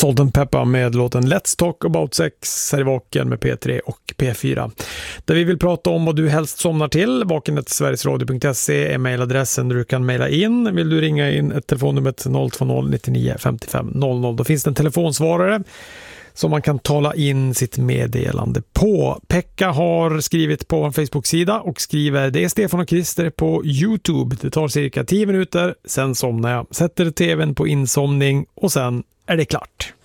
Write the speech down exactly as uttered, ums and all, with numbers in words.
Salt and Pepper med låten Let's Talk About Sex här i Vaken med P tre och P fyra. Där vi vill prata om vad du helst somnar till. Vaken snabel-a sverigesradio punkt se är mejladressen där du kan mejla in. Vill du ringa in ett telefonnummer noll två noll nittionio femtiofem noll noll. Då finns det en telefonsvarare som man kan tala in sitt meddelande på. Pekka har skrivit på en Facebook-sida och skriver: det är Stefan och Christer på YouTube. Det tar cirka tio minuter, sen somnar jag. Sätter tvn på insomning och sen är det klart.